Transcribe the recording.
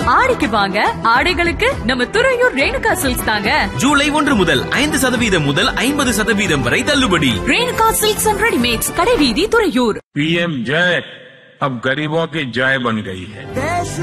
ஆடிக்கு வாங்க, ஆடைகளுக்கு நம்ம துறையூர் ரேணுகா சில்க்ஸ் தாங்க. ஜூலை 1 முதல் 5% முதல் 50% வரை தள்ளுபடி. ரேணுகா சில்க்ஸ் அண்ட் ரெடிமேட்ஸ், கடைவீதி, துறையூர். PM जय अब गरीबों की जय बन गई है.